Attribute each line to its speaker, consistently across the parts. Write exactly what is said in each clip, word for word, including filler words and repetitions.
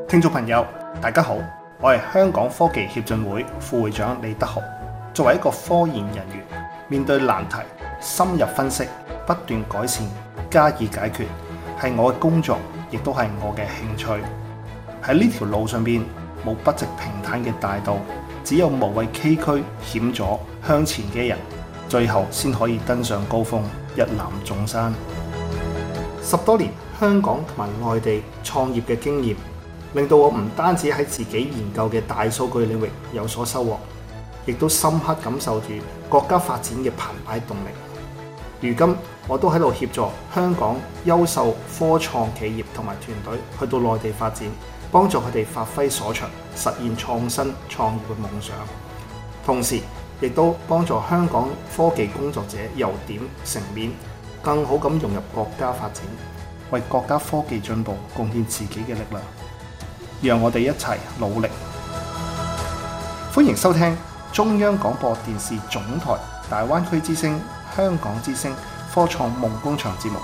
Speaker 1: 聽眾朋友，大家好，我係香港科技協進會副會長李德豪。作為一個科研人員，面對難題，深入分析，不斷改善，加以解決，係我嘅工作，亦都係我嘅興趣。喺呢條路上邊，冇不直平坦嘅大道，只有無畏崎嶇險阻向前嘅人，最後先可以登上高峰，一覽眾山。十多年香港同埋外地創業嘅經驗，令到我唔單止喺自己研究嘅大數據領域有所收穫，亦都深刻感受住國家發展嘅澎湃動力。如今我都喺度協助香港優秀科創企業同埋團隊去到內地發展，幫助佢哋發揮所長，實現創新創業嘅夢想。同時亦都幫助香港科技工作者由點成面，更好咁融入國家發展，為國家科技進步貢獻自己嘅力量。讓我哋一齊努力。歡迎收聽中央廣播電視總台大灣區之聲、香港之聲科創夢工場節目，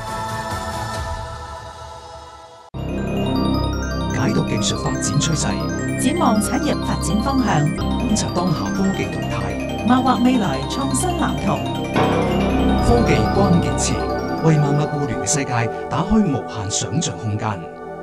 Speaker 2: 解讀技術發展趨勢，
Speaker 3: 展望產業發展方向，
Speaker 2: 觀察當下科技動態，
Speaker 3: 謀劃未來創新藍圖。
Speaker 2: 科技關鍵詞，為萬物互聯嘅世界打開無限想像空間。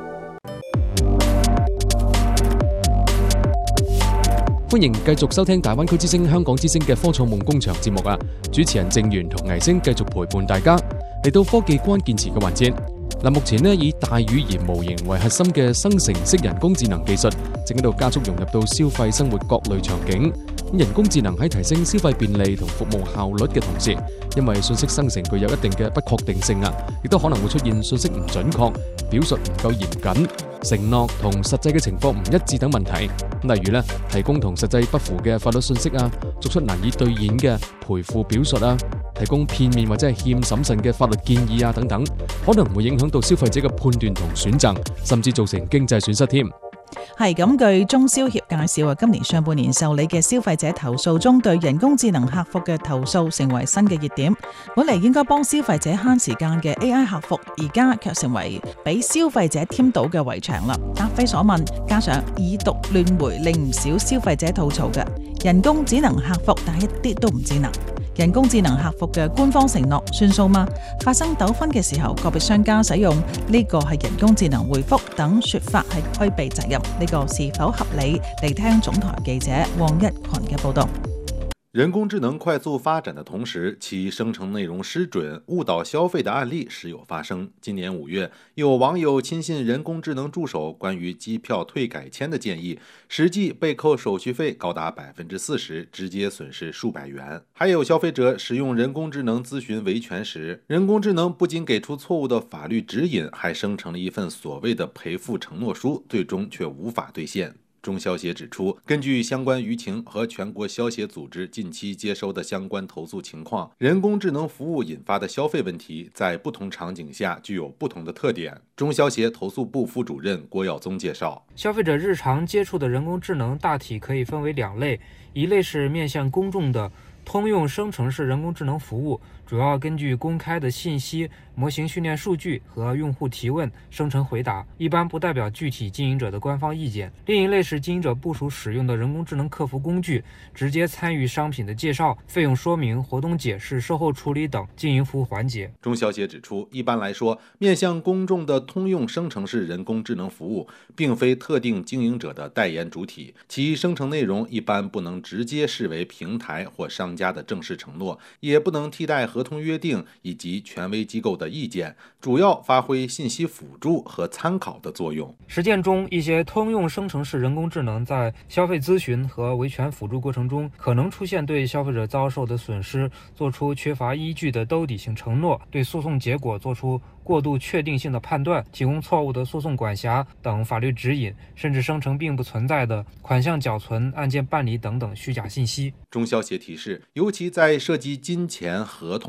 Speaker 4: 歡迎繼續收聽大灣區之聲、香港之聲嘅科創夢工場節目啊！主持人正源同倪星繼續陪伴大家嚟到科技關鍵詞嘅環節。嗱，目前呢以大語言模型為核心嘅生成式人工智能技術，正喺度加速融入到消費生活各類場景。人工智能喺提升消費便利同服務效率嘅同時，因為信息生成具有一定嘅不確定性啊，亦都可能會出現信息唔準確、表述唔夠嚴謹、承諾同實際嘅情況唔一致等問題。例如咧，提供同實際不符嘅法律信息啊，作出難以兌現嘅賠付表述啊，提供片面或者係欠審慎嘅法律建議啊等等，可能會影響到消費者嘅判斷同選擇，甚至造成經濟損失添。
Speaker 3: 係咁，據中消協介紹啊，今年上半年受理嘅消費者投訴中，對人工智能客服嘅投訴成為新嘅熱點。本嚟應該幫消費者慳時間嘅 A I 客服，而家卻成為俾消費者添堵嘅圍牆啦。答非所問，加上已讀亂回，令唔少消費者吐槽嘅人工智能客服，但係一啲都唔智能。人工智能客服嘅官方承諾算數嗎？發生糾紛嘅時候，個別商家使用呢個係人工智能回覆等說法係規避責任，呢個是否合理？嚟聽總台記者黃一群嘅報道。
Speaker 5: 人工智能快速發展的同時，其生成內容失準、誤導消費的案例時有發生。今年五月，有網友輕信人工智能助手關於機票退改簽的建議，實際被扣手續費高達百分之四十，直接損失數百元。還有消費者使用人工智能諮詢維權時，人工智能不僅給出錯誤的法律指引，還生成了一份所謂的賠付承諾書，最終卻無法兌現。中消協指出，根據相關輿情和全國消協組織近期接收的相關投訴情況，人工智能服務引發的消費問題在不同場景下具有不同的特點。中消協投訴部副主任郭耀宗介紹，
Speaker 6: 消費者日常接觸的人工智能大體可以分為兩類，一類是面向公眾的通用生成式人工智能服務，主要根據公開的信息、模型訓練數據和用戶提問生成回答，一般不代表具體經營者的官方意見。另一類是經營者部署使用的人工智能客服工具，直接參與商品的介紹、費用說明、活動解釋、售後處理等經營服務環節。
Speaker 5: 中消協指出，一般來說，面向公眾的通用生成式人工智能服務並非特定經營者的代言主體，其生成內容一般不能直接視為平台或商家的正式承諾，也不能替代合同約定以及權威機構的意見，主要發揮信息輔助和參考的作用。
Speaker 6: 實踐中，一些通用生成式人工智能在消費諮詢和維權輔助過程中，可能出現對消費者遭受的損失做出缺乏依據的兜底性承諾，對訴訟結果做出過度確定性的判斷，提供錯誤的訴訟管轄等法律指引，甚至生成並不存在的款項繳存、案件辦理等等虛假信息。
Speaker 5: 中消協提示，尤其在涉及金錢、合同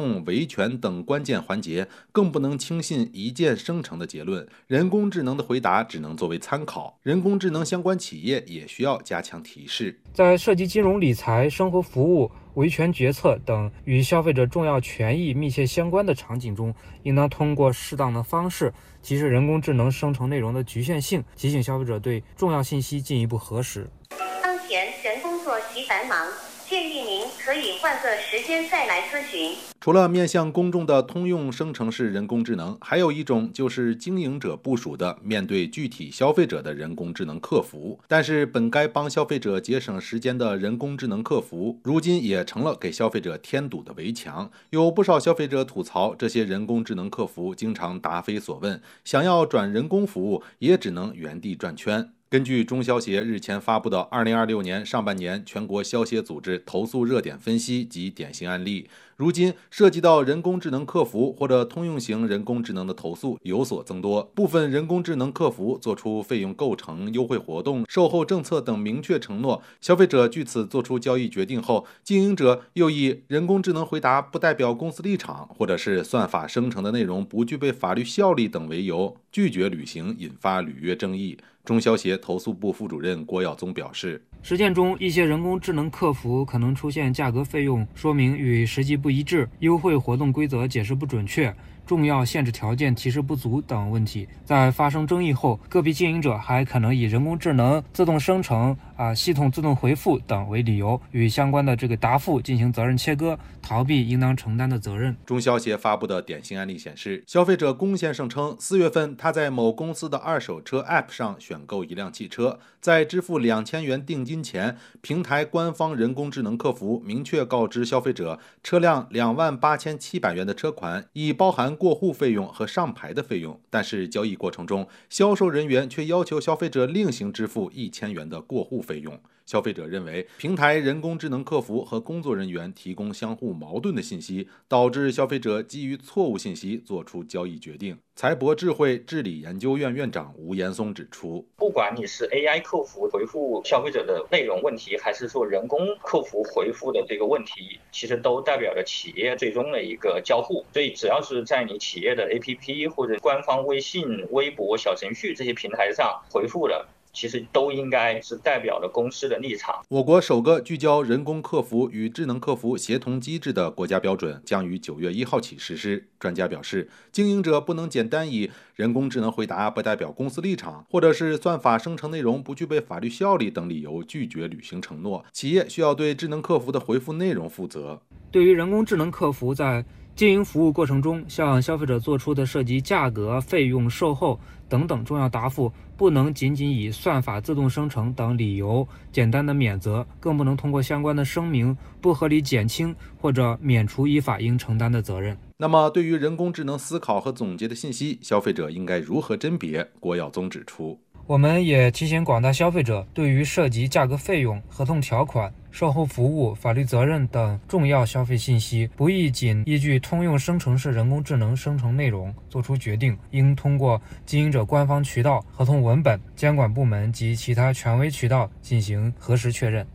Speaker 5: 控、维权等关键环节，更不能轻信一键生成的结论。人工智能的回答只能作为参考，人工智能相关企业也需要加强提示。
Speaker 6: 在涉及金融理财、生活服务、维权决策等与消费者重要权益密切相关的场景中，应当通过适当的方式提示人工智能生成内容的局限性，提醒消费者对重要信息进一步核实。
Speaker 7: 当前人工作极繁忙，建议您可以换个时间再来咨询。
Speaker 5: 除了面向公众的通用生成式人工智能，还有一种就是经营者部署的面对具体消费者的人工智能客服。但是本该帮消费者节省时间的人工智能客服，如今也成了给消费者添堵的围墙。有不少消费者吐槽，这些人工智能客服经常答非所问，想要转人工服务也只能原地转圈。根据中消协日前发布的二零二六年上半年全国消协组织投诉热点分析及典型案例，如今涉及到人工智能客服或者通用型人工智能的投诉有所增多。部分人工智能客服做出费用构成、优惠活动、售后政策等明确承诺，消费者据此做出交易决定后，经营者又以人工智能回答不代表公司立场，或者是算法生成的内容不具备法律效力等为由，拒绝履行，引发履约争议。中消协投诉部副主任郭耀宗表示，
Speaker 6: 实践中，一些人工智能客服可能出现价格费用说明与实际不一致、优惠活动规则解释不准确、重要限制条件提示不足等问题。在发生争议后，个别经营者还可能以人工智能自动生成、啊系统自动回复等为理由，与相关的这个答复进行责任切割，逃避应当承担的责任。
Speaker 5: 中消协发布的典型案例显示，消费者龚先生称，四月份他在某公司的二手车 App 上选购一辆汽车，在支付两千元定金前，平台官方人工智能客服明确告知消费者，车辆两万八千七百元的车款已包含过户费用和上牌的费用，但是交易过程中，销售人员却要求消费者另行支付一千元的过户费用。消费者认为，平台人工智能客服和工作人员提供相互矛盾的信息，导致消费者基于错误信息做出交易决定。财博智慧治理研究院院长吴延松指出，
Speaker 8: 不管你是 A I 客服回复消费者的内容问题，还是说人工客服回复的这个问题，其实都代表着企业最终的一个交互。所以只要是在你企业的 A P P 或者官方微信、微博、小程序这些平台上回复的，其实都应该是代表了公司的立场。
Speaker 5: 我国首个聚焦人工客服与智能客服协同机制的国家标准将于九月一号起实施。专家表示，经营者不能简单以人工智能回答不代表公司立场，或者是算法生成内容不具备法律效力等理由拒绝履行承诺。企业需要对智能客服的回复内容负责。
Speaker 6: 对于人工智能客服在经营服务过程中向消费者做出的涉及价格、费用、售后等等重要答复，不能仅仅以算法自动生成等理由简单的免责，更不能通过相关的声明不合理减轻或者免除依法应承担的责任。
Speaker 5: 那么对于人工智能思考和总结的信息，消费者应该如何甄别？郭耀宗指出，
Speaker 6: 我们也提醒广大消费者，对于涉及价格费用、合同条款、售后服务、法律责任等重要消费信息，不宜仅依据通用生成式人工智能生成内容做出决定，应通过经营者官方渠道、合同文本、监管部门及其他权威渠道进行核实确認。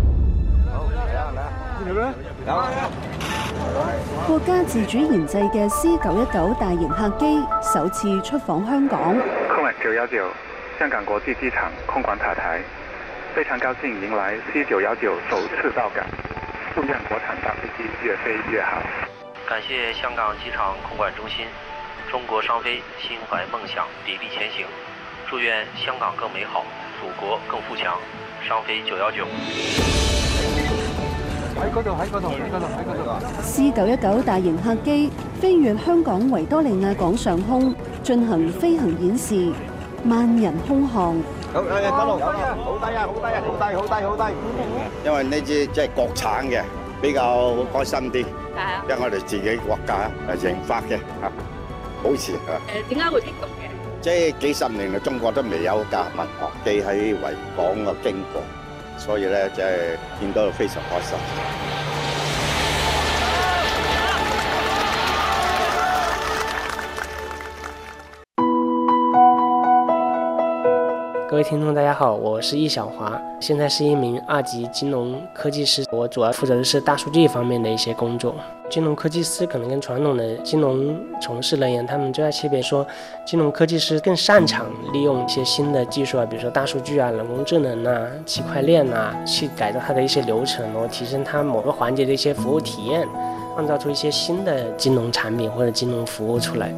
Speaker 9: 國家自主研製嘅 C 九一九大型客機首次出訪香港。
Speaker 10: 空運九一九香港國際機場空管塔台，非常高興迎來 C 九一九首次到港，祝願國產大飛機越飛越好。
Speaker 11: 感謝香港機場空管中心，中國商飛心懷夢想，砥砺前行，祝願香港更美好，祖國更富強。商飛九一九。
Speaker 10: 喺嗰度，喺嗰度，喺嗰度，喺嗰度。
Speaker 9: C 九一九大型客機飛越香港維多利亞港上空，進行飛行演示，萬人空巷。
Speaker 12: 好，誒，一路好低啊，好低啊，好低，好低，好低。因為呢支即係國產嘅，比較開心啲。係啊。因為我哋自己國家誒研發嘅嚇，好似嚇。誒點解會激動嘅？即係幾十年嚟，中國都未有架民航機喺維港嘅經過。所以咧，即係見到非常開心。
Speaker 13: 各位听众，大家好，我是易小华，现在是一名二级金融科技师，我主要负责的是大数据方面的一些工作。 金融科技师可能跟传统的金融从事人员，他们最大区别说，金融科技师更擅长利用一些新的技术啊，比如说大数据啊、人工智能啊、区块链啊，去改造它的一些流程，然后提升它某个环节的一些服务体验，创造出一些新的金融产品或者金融服务出来。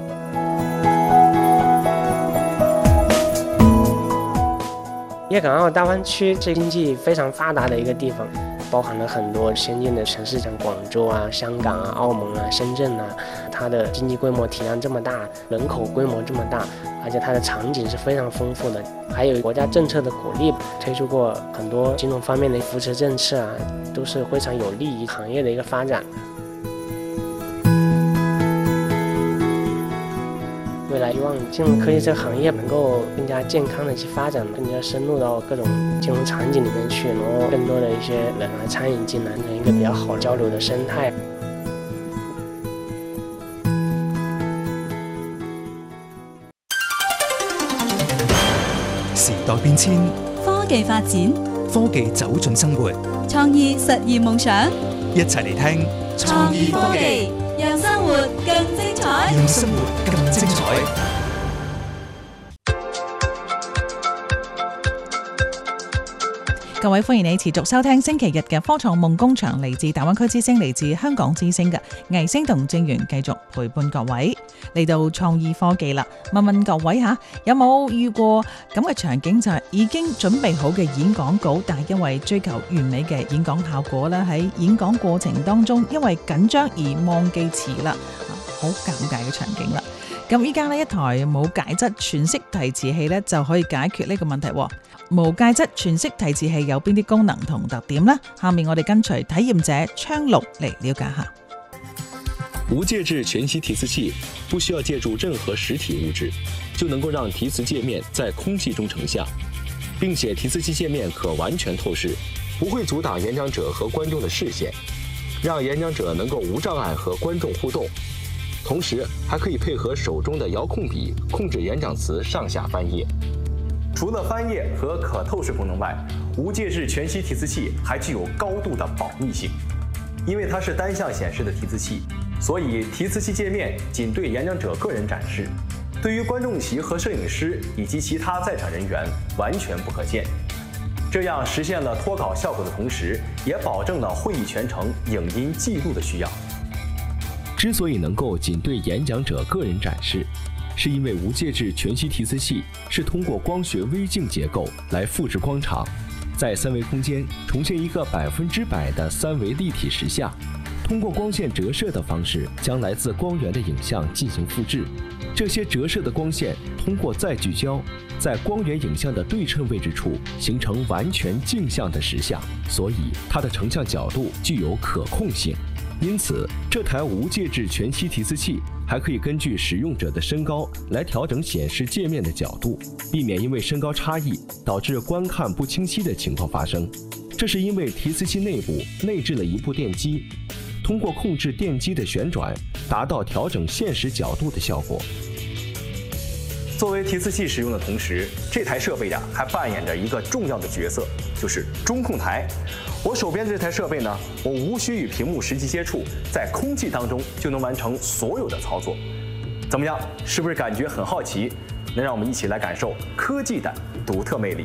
Speaker 13: 粤港澳大湾区是经济非常发达的一个地方，包含了很多先进的城市，像广州啊、香港啊、澳门啊、深圳啊，它的经济规模体量这么大，人口规模这么大，而且它的场景是非常丰富的，还有国家政策的鼓励，推出过很多金融方面的扶持政策啊，都是非常有利于行业的一个发展。未来希望金融科技这个行业能够更加健康的去发展，更加深入到各种金融场景里面去，然后更多的一些人来参与进来，成一个比较好交流的生态。
Speaker 2: 時代變遷，
Speaker 14: 科技發展，
Speaker 2: 科技走進生活，
Speaker 14: 創意實現夢想。
Speaker 2: 一齊嚟聽
Speaker 14: 創意科技，讓生活更精彩。
Speaker 2: 讓生活更精彩。
Speaker 3: 各位歡迎你持續收聽星期日嘅科創夢工場，嚟自大灣區之聲，嚟自香港之聲嘅藝星同正源繼續陪伴各位嚟到創意科技啦。問問各位嚇，有冇遇過咁嘅場景，就係已經準備好嘅演講稿，但係因為追求完美嘅演講效果咧，喺演講過程當中因為緊張而忘記詞啦，好尷尬嘅場景啦。咁依家呢，一台無介質全息提詞器咧就可以解決呢個問題喎。無介質全息提詞器有邊啲功能同特點呢？下面我哋跟隨體驗者昌祿嚟了解下。
Speaker 15: 無介質全息提詞器不需要借助任何實體物質，就能夠讓提詞界面在空氣中成像，並且提詞器界面可完全透視，不會阻擋演講者和觀眾的視線，讓演講者能夠無障礙和觀眾互動。同時還可以配合手中的遙控筆控制演講詞上下翻頁。
Speaker 16: 除了翻頁和可透視功能外，無介質全息提詞器還具有高度的保密性。因為它是單向顯示的提詞器，所以提詞器界面僅對演講者個人展示，對於觀眾席和攝影師以及其他在場人員完全不可見。這樣實現了脫稿效果的同時，也保證了會議全程影音記錄的需要。
Speaker 15: 之所以能夠僅對演講者個人展示，是因為無介質全息提詞器是通過光學微鏡結構來複製光場，在三維空間重現一個百分之百的三維立體實像，通過光線折射的方式將來自光源的影像進行複製。這些折射的光線通過再聚焦，在光源影像的對稱位置處形成完全鏡像的實像，所以它的成像角度具有可控性。因此，這台無介質全息提詞器還可以根據使用者的身高來調整顯示界面的角度，避免因為身高差異導致觀看不清晰的情況發生。這是因為提詞器內部內置了一部電機，通過控制電機的旋轉，達到調整現實角度的效果。
Speaker 16: 作為提詞器使用的同時，這台設備呀還扮演着一個重要的角色，就是中控台。我手邊這台設備呢，我無需與屏幕實際接觸，在空氣當中就能完成所有的操作。怎麼樣，是不是感覺很好奇？能讓我們一起來感受科技的獨特魅力。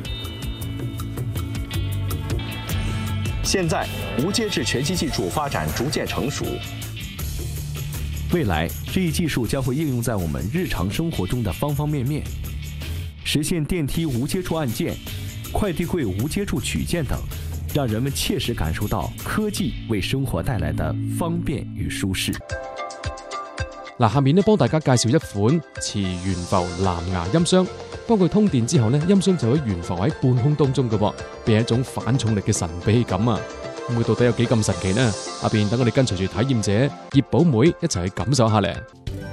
Speaker 15: 現在，無介質全息技術發展逐漸成熟。未來，這一技術將會應用在我們日常生活中的方方面面，實現電梯無接觸按鍵、快遞櫃無接觸取件等，讓人們切實感受到科技為生活帶來的方便與舒適。
Speaker 4: 嗱，下面呢幫大家介紹一款磁懸浮藍牙音箱，幫佢通電之後呢，音箱就會懸浮喺半空當中嘅喎，俾一種反重力嘅神秘感啊！咁佢到底有幾咁神奇呢？下邊等我哋跟隨住體驗者葉寶妹一齊去感受下咧。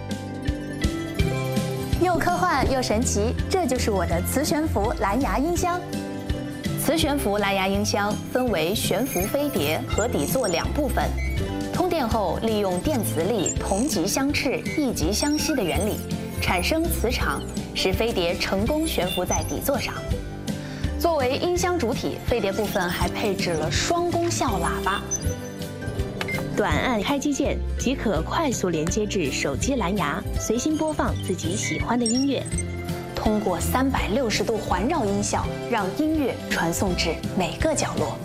Speaker 17: 又科幻又神奇，這就是我的磁懸浮藍牙音箱。磁懸浮藍牙音箱分為懸浮飛碟和底座兩部分。通電後，利用電磁力同極相斥、異極相吸的原理，產生磁場，使飛碟成功懸浮在底座上。作為音箱主體，飛碟部分還配置了雙功效喇叭。 短按开机键即可快速连接至手机蓝牙，随心播放自己喜欢的音乐。通过三百六十度环绕音效，让音乐传送至每个角落。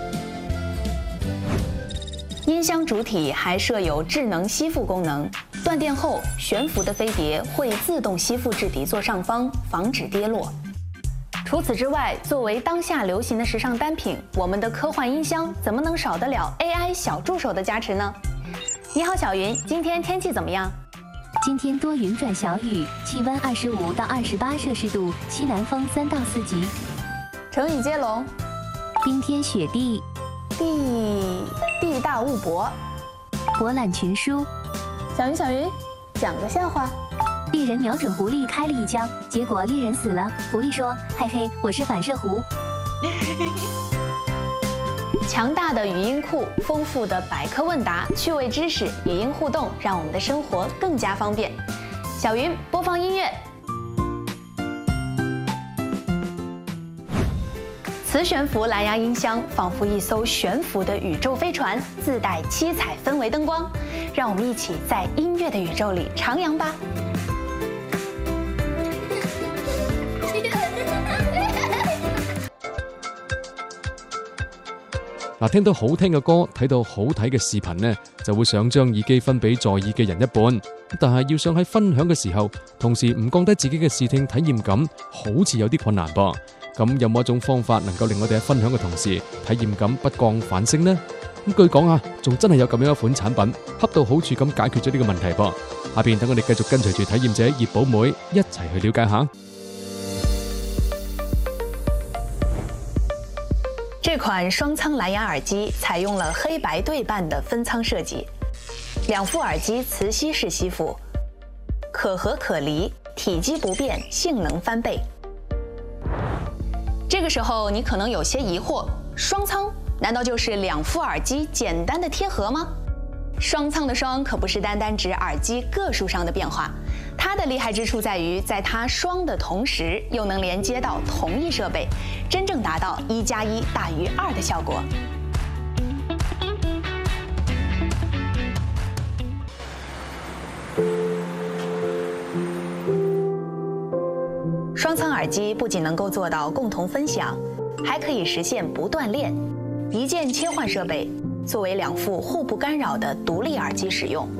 Speaker 17: 音箱主体还设有智能吸附功能，断电后悬浮的飞碟会自动吸附至底座上方，防止跌落。除此之外，作为当下流行的时尚单品，我们的科幻音箱怎么能少得了 A I 小助手的加持呢？你好，小云，今天天气怎么样？
Speaker 18: 今天多云转小雨，气温二十五到二十八摄氏度，西南风三到四级。
Speaker 17: 成语接龙：
Speaker 18: 冰天雪地，
Speaker 17: 地地大物博，
Speaker 18: 博览群书。
Speaker 17: 小云，小云，讲个笑话。
Speaker 18: 猎人瞄准狐狸开了一枪，结果猎人死了。狐狸说：“嘿嘿，我是反射弧。”
Speaker 17: 强大的语音库，丰富的百科问答，趣味知识，语音互动，让我们的生活更加方便。小云，播放音乐。磁悬浮蓝牙音箱仿佛一艘悬浮的宇宙飞船，自带七彩氛围灯光，让我们一起在音乐的宇宙里徜徉吧。
Speaker 4: 嗱，聽到好聽嘅歌，睇到好睇嘅視頻呢，就會想將耳機分俾在意嘅人一半。但係要想喺分享嘅時候，同時唔降低自己嘅視聽體驗感，好似有啲困難噃。咁有冇一種方法能夠令我哋喺分享嘅同時，體驗感不降反升呢？咁據講啊，仲真係有咁樣一款產品，恰到好處咁解決咗呢個問題噃。下邊等我哋繼續跟隨住體驗者葉寶妹一齊去了解下。
Speaker 17: 这款双仓蓝牙耳机采用了黑白对半的分仓设计，两副耳机磁吸式吸附，可合可离，体积不变，性能翻倍。这个时候你可能有些疑惑，双仓难道就是两副耳机简单的贴合吗？双仓的双可不是单单指耳机个数上的变化，它的厉害之处在于，在它双的同时，又能连接到同一设备，真正达到一加一大于二的效果。双仓耳机不仅能够做到共同分享，还可以实现不断链、一键切换设备。作为两副互不干扰的独立耳机使用。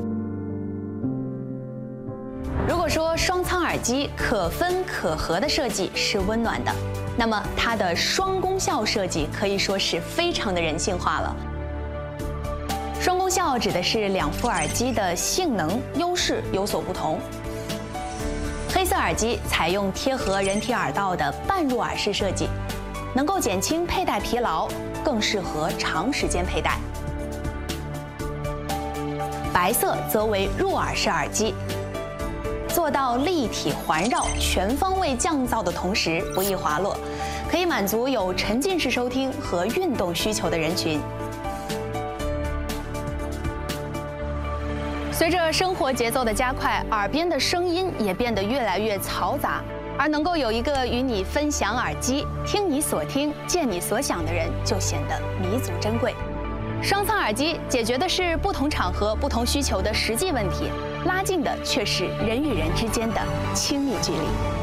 Speaker 17: 如果说双仓耳机可分可合的设计是温暖的，那么它的双功效设计可以说是非常的人性化了。双功效指的是两副耳机的性能优势有所不同。黑色耳机采用贴合人体耳道的半入耳式设计，能够减轻佩戴疲劳，更适合长时间佩戴。白色则为入耳式耳机，做到立体环绕、全方位降噪的同时不易滑落，可以满足有沉浸式收听和运动需求的人群。随着生活节奏的加快，耳边的声音也变得越来越嘈杂，而能够有一个与你分享耳机、听你所听、见你所想的人，就显得弥足珍贵。双仓耳机解决的是不同场合、不同需求的实际問題，拉近的卻是人與人之間的親密距離。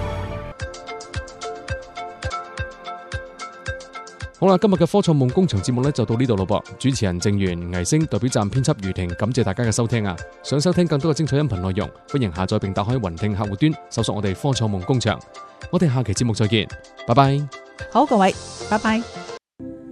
Speaker 4: 好啦，今日嘅科創夢工場節目呢就到呢度咯噃。主持人正源、倪星代表站編輯余婷，感謝大家嘅收聽啊！想收聽更多嘅精彩音頻內容，歡迎下載並打開雲聽客戶端，搜索我哋科創夢工場。我哋下期節目再見，拜拜。
Speaker 3: 好，各位，拜拜。